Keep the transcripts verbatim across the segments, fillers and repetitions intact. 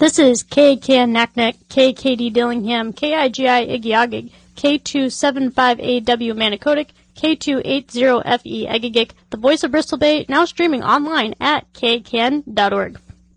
This is K K N Naknek, K K D Dillingham, K I G I Igiagig, K two seven five A W Manicodic, K two eighty F E Egegik, the voice of Bristol Bay, now streaming online at K K N dot org.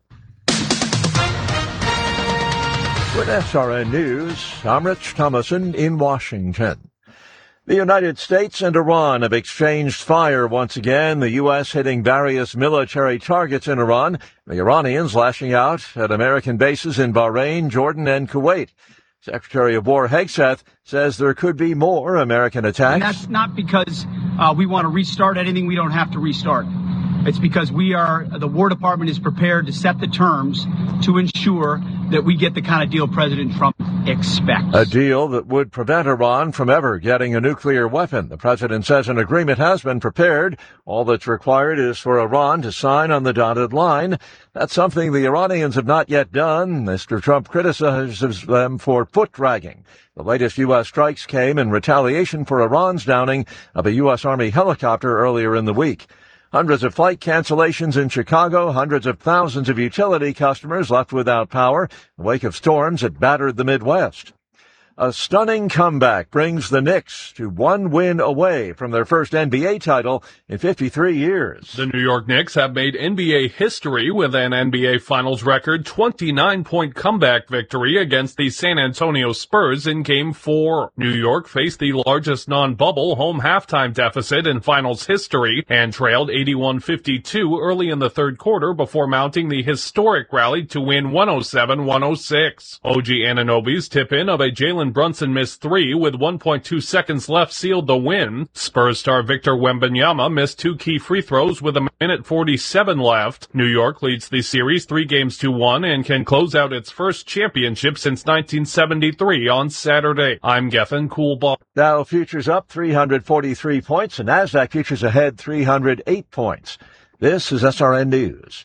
With S R N News, I'm Rich Thomason in Washington. The United States and Iran have exchanged fire once again, the U S hitting various military targets in Iran, the Iranians lashing out at American bases in Bahrain, Jordan, and Kuwait. Secretary of War Hegseth says there could be more American attacks. And that's not because uh, we want to restart anything we don't have to restart. It's because we are, the War Department is prepared to set the terms to ensure that we get the kind of deal President Trump expects. A deal that would prevent Iran from ever getting a nuclear weapon. The president says an agreement has been prepared. All that's required is for Iran to sign on the dotted line. That's something the Iranians have not yet done. Mister Trump criticizes them for foot-dragging. The latest U S strikes came in retaliation for Iran's downing of a U S Army helicopter earlier in the week. Hundreds of flight cancellations in Chicago, hundreds of thousands of utility customers left without power in the wake of storms that battered the Midwest. A stunning comeback brings the Knicks to one win away from their first N B A title in fifty-three years. The New York Knicks have made N B A history with an N B A Finals record twenty-nine point comeback victory against the San Antonio Spurs in Game four. New York faced the largest non-bubble home halftime deficit in Finals history and trailed eighty-one fifty-two early in the third quarter before mounting the historic rally to win one oh seven one oh six. O G Anunoby's tip-in of a Jalen Brunson missed three with one point two seconds left sealed the win. Spurs star Victor Wembanyama missed two key free throws with a minute forty-seven left. New York leads the series three games to one and can close out its first championship since nineteen seventy-three on Saturday. I'm Gethin Coolbaugh. Dow futures up three hundred forty-three points and NASDAQ futures ahead three hundred eight points. This is S R N News.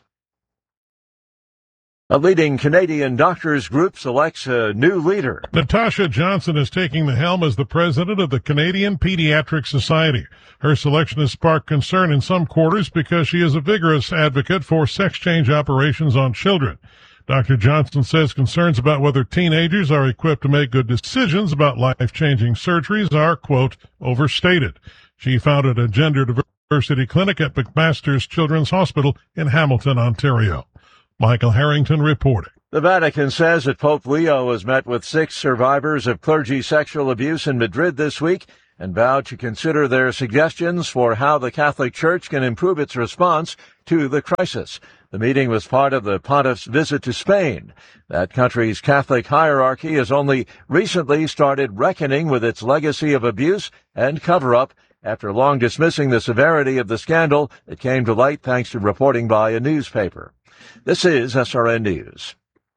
A leading Canadian doctors group selects a new leader. Natasha Johnson is taking the helm as the president of the Canadian Pediatric Society. Her selection has sparked concern in some quarters because she is a vigorous advocate for sex change operations on children. Doctor Johnson says concerns about whether teenagers are equipped to make good decisions about life-changing surgeries are, quote, overstated. She founded a gender diversity clinic at McMaster's Children's Hospital in Hamilton, Ontario. Michael Harrington reporting. The Vatican says that Pope Leo has met with six survivors of clergy sexual abuse in Madrid this week and vowed to consider their suggestions for how the Catholic Church can improve its response to the crisis. The meeting was part of the Pontiff's visit to Spain. That country's Catholic hierarchy has only recently started reckoning with its legacy of abuse and cover-up after long dismissing the severity of the scandal that came to light thanks to reporting by a newspaper. This is S R N News.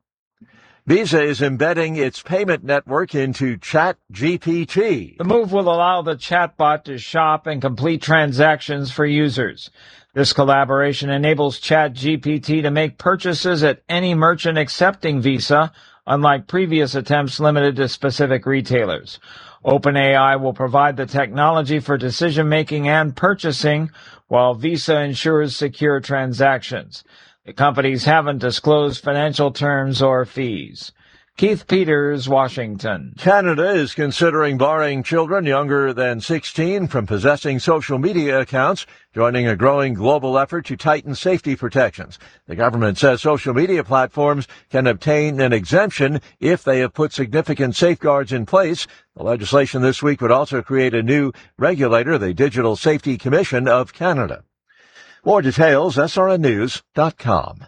Visa is embedding its payment network into ChatGPT. The move will allow the chatbot to shop and complete transactions for users. This collaboration enables ChatGPT to make purchases at any merchant accepting Visa, unlike previous attempts limited to specific retailers. OpenAI will provide the technology for decision-making and purchasing, while Visa ensures secure transactions. The companies haven't disclosed financial terms or fees. Keith Peters, Washington. Canada is considering barring children younger than sixteen from possessing social media accounts, joining a growing global effort to tighten safety protections. The government says social media platforms can obtain an exemption if they have put significant safeguards in place. The legislation this week would also create a new regulator, the Digital Safety Commission of Canada. More details, S R N news dot com.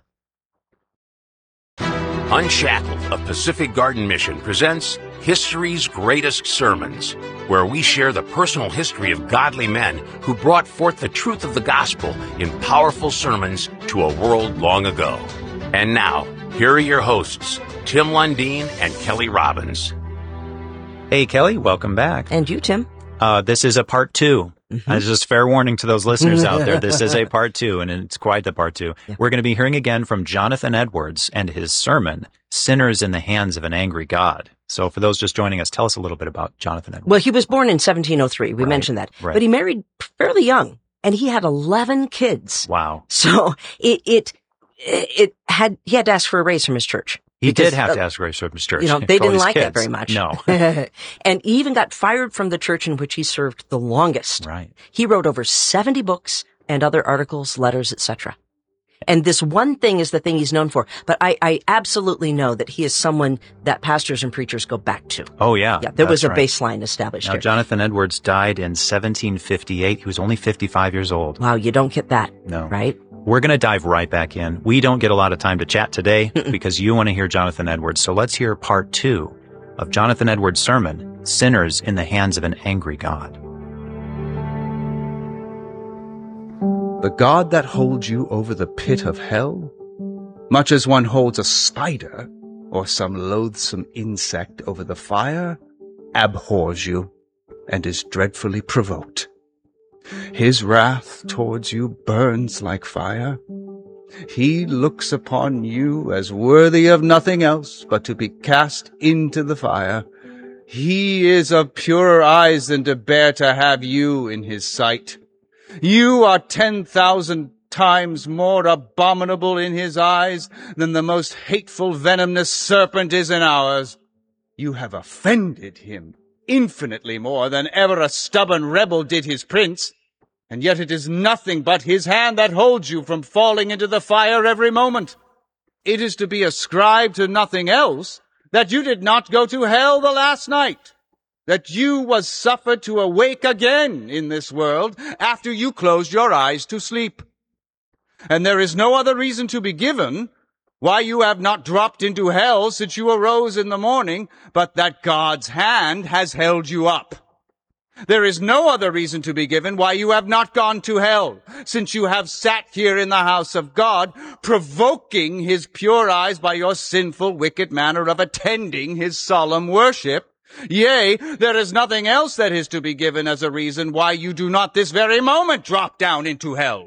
Unshackled, a Pacific Garden Mission, presents History's Greatest Sermons, where we share the personal history of godly men who brought forth the truth of the gospel in powerful sermons to a world long ago. And now, here are your hosts, Tim Lundeen and Kelly Robbins. Hey, Kelly, welcome back. And you, Tim. Uh, this is a part two. Mm-hmm. Uh, just fair warning to those listeners out there. This is a part two, and it's quite the part two. Yeah. We're going to be hearing again from Jonathan Edwards and his sermon, Sinners in the Hands of an Angry God. So for those just joining us, tell us a little bit about Jonathan Edwards. Well, he was born in seventeen oh three. We right. mentioned that. Right. But he married fairly young, and he had eleven kids. Wow. So it, it, it had, he had to ask for a raise from his church. He Because, did have uh, to ask Grace Baptist Church. You know, they for all didn't his like kids. that very much. No. And he even got fired from the church in which he served the longest. Right. He wrote over seventy books and other articles, letters, et cetera. And this one thing is the thing he's known for. But I, I absolutely know that he is someone that pastors and preachers go back to. Oh, yeah. Yeah, there was a that's right. baseline established Now, here. Jonathan Edwards died in seventeen fifty-eight. He was only fifty-five years old. Wow, you don't get that. No. Right? We're going to dive right back in. We don't get a lot of time to chat today because you want to hear Jonathan Edwards. So let's hear part two of Jonathan Edwards' sermon, Sinners in the Hands of an Angry God. The God that holds you over the pit of hell, much as one holds a spider or some loathsome insect over the fire, abhors you and is dreadfully provoked. His wrath towards you burns like fire. He looks upon you as worthy of nothing else but to be cast into the fire. He is of purer eyes than to bear to have you in his sight. You are ten thousand times more abominable in his eyes than the most hateful venomous serpent is in ours. You have offended him infinitely more than ever a stubborn rebel did his prince, and yet it is nothing but his hand that holds you from falling into the fire every moment. It is to be ascribed to nothing else that you did not go to hell the last night, that you was suffered to awake again in this world after you closed your eyes to sleep. And there is no other reason to be given why you have not dropped into hell since you arose in the morning, but that God's hand has held you up. There is no other reason to be given why you have not gone to hell, since you have sat here in the house of God, provoking his pure eyes by your sinful, wicked manner of attending his solemn worship. Yea, there is nothing else that is to be given as a reason why you do not this very moment drop down into hell.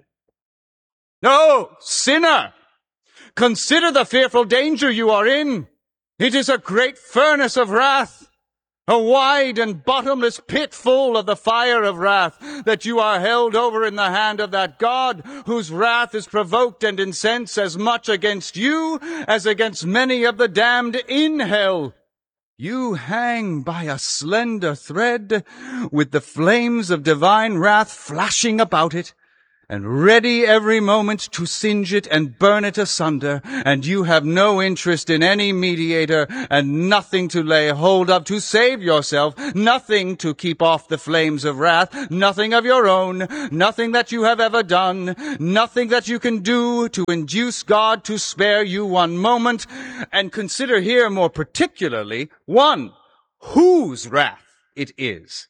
No, sinner! Consider the fearful danger you are in. It is a great furnace of wrath, a wide and bottomless pit full of the fire of wrath, that you are held over in the hand of that God, whose wrath is provoked and incensed as much against you as against many of the damned in hell. You hang by a slender thread, with the flames of divine wrath flashing about it, and ready every moment to singe it and burn it asunder, and you have no interest in any mediator, and nothing to lay hold of to save yourself, nothing to keep off the flames of wrath, nothing of your own, nothing that you have ever done, nothing that you can do to induce God to spare you one moment, and consider here more particularly, one, whose wrath it is.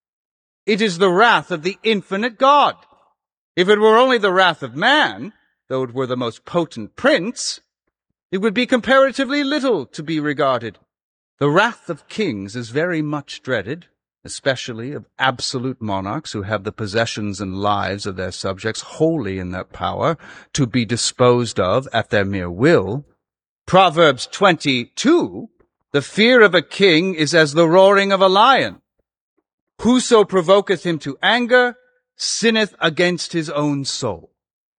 It is the wrath of the infinite God. If it were only the wrath of man, though it were the most potent prince, it would be comparatively little to be regarded. The wrath of kings is very much dreaded, especially of absolute monarchs who have the possessions and lives of their subjects wholly in their power, to be disposed of at their mere will. Proverbs twenty-two, the fear of a king is as the roaring of a lion. Whoso provoketh him to anger sinneth against his own soul.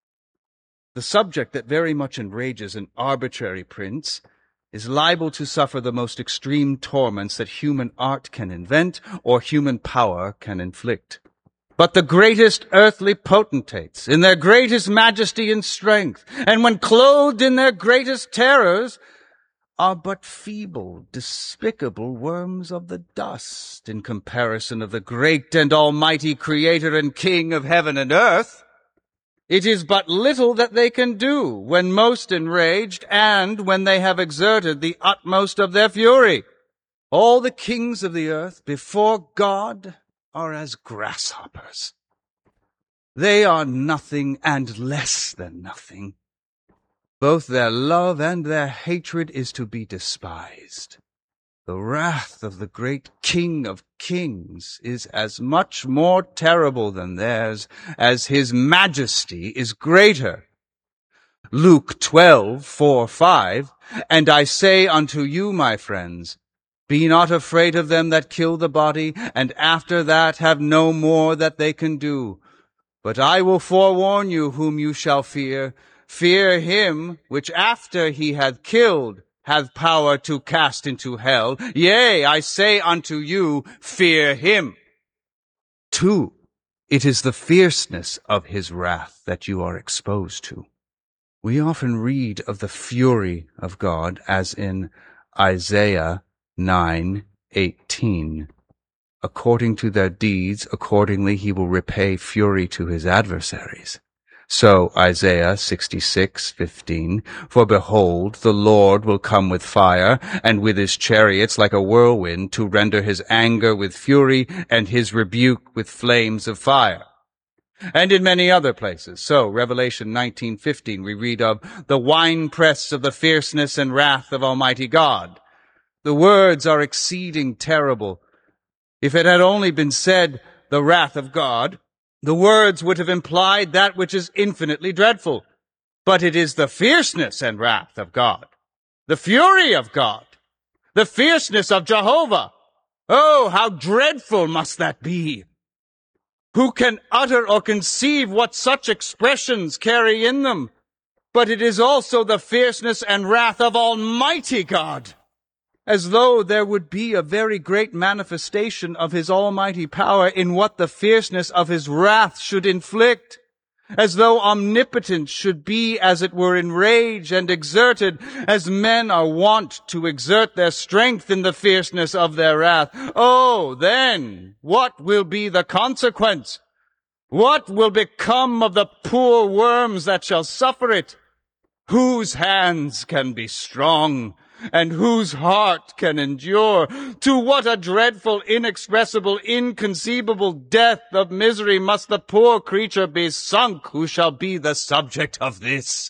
The subject that very much enrages an arbitrary prince is liable to suffer the most extreme torments that human art can invent or human power can inflict. But the greatest earthly potentates, in their greatest majesty and strength, and when clothed in their greatest terrors, are but feeble, despicable worms of the dust in comparison of the great and almighty Creator and King of heaven and earth. It is but little that they can do when most enraged and when they have exerted the utmost of their fury. All the kings of the earth before God are as grasshoppers. They are nothing and less than nothing. Both their love and their hatred is to be despised. The wrath of the great King of kings is as much more terrible than theirs as his majesty is greater. Luke twelve, four, five, and I say unto you, my friends, be not afraid of them that kill the body, and after that have no more that they can do. But I will forewarn you whom you shall fear. Fear him which after he hath killed hath power to cast into hell. Yea, I say unto you, fear him. Two, it is the fierceness of his wrath that you are exposed to. We often read of the fury of God, as in Isaiah nine eighteen. According to their deeds, accordingly he will repay fury to his adversaries. So Isaiah sixty-six fifteen, for behold, the Lord will come with fire, and with his chariots like a whirlwind, to render his anger with fury, and his rebuke with flames of fire. And in many other places. So Revelation nineteen fifteen, we read of the winepress of the fierceness and wrath of Almighty God. The words are exceeding terrible. If it had only been said, the wrath of God, the words would have implied that which is infinitely dreadful. But it is the fierceness and wrath of God, the fury of God, the fierceness of Jehovah. Oh, how dreadful must that be! Who can utter or conceive what such expressions carry in them? But it is also the fierceness and wrath of Almighty God, as though there would be a very great manifestation of his almighty power in what the fierceness of his wrath should inflict, as though omnipotence should be, as it were, enraged and exerted, as men are wont to exert their strength in the fierceness of their wrath. Oh, then, what will be the consequence? What will become of the poor worms that shall suffer it? Whose hands can be strong, and whose heart can endure? To what a dreadful, inexpressible, inconceivable death of misery must the poor creature be sunk who shall be the subject of this.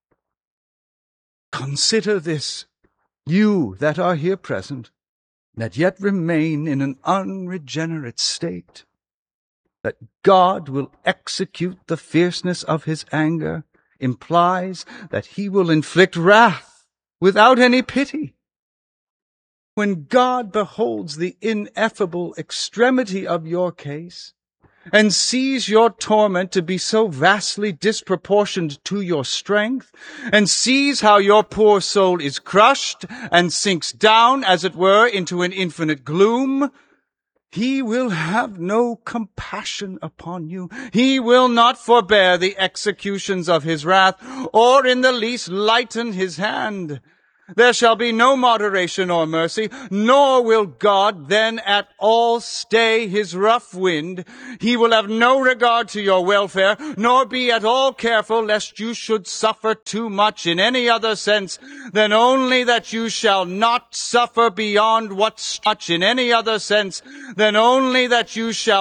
Consider this, you that are here present, that yet remain in an unregenerate state, that God will execute the fierceness of his anger implies that he will inflict wrath without any pity. When God beholds the ineffable extremity of your case, and sees your torment to be so vastly disproportioned to your strength, and sees how your poor soul is crushed and sinks down, as it were, into an infinite gloom, he will have no compassion upon you. He will not forbear the executions of his wrath, or in the least lighten his hand. There shall be no moderation or mercy, nor will God then at all stay his rough wind. He will have no regard to your welfare, nor be at all careful lest you should suffer too much in any other sense than only that you shall not suffer beyond what's much in any other sense than only that you shall